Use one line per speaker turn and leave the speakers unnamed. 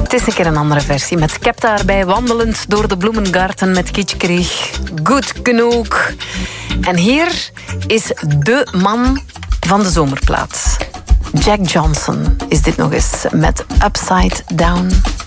Het is een keer een andere versie. Met Skepta daarbij, wandelend door de bloemengarten met Kitschkrieg. Goed genoeg. En hier is de man van de zomerplaat. Jack Johnson is dit nog eens met Upside Down.